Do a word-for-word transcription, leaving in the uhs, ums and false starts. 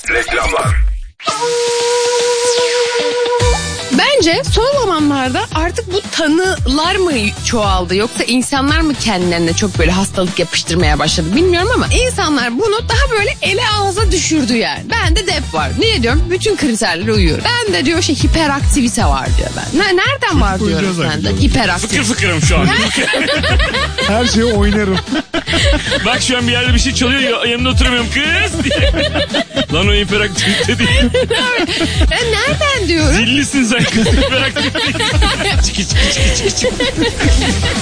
Reklamlar. Bence son zamanlarda artık bu tanılar mı çoğaldı yoksa insanlar mı kendilerine çok böyle hastalık yapıştırmaya başladı bilmiyorum ama insanlar bunu daha böyle ele ağza düşürdü yani. Bende dep var. Niye diyorum? Bütün kriterlere uyuyor. Bende diyor şey hiperaktivite var diyor ben. Ne, nereden var diyorum sende? Hiperaktivite. Fıkır fıkırım şu an. Her şeyi oynarım. Bak şu an bir yerde bir şey çalıyor ya, yanımda oturamıyorum kız diye. Lan o hiperaktivite değil. Ben nereden diyorum? Zillisin sen kız, hiperaktivite değil. Çıkı çıkı çıkı çıkı çıkı.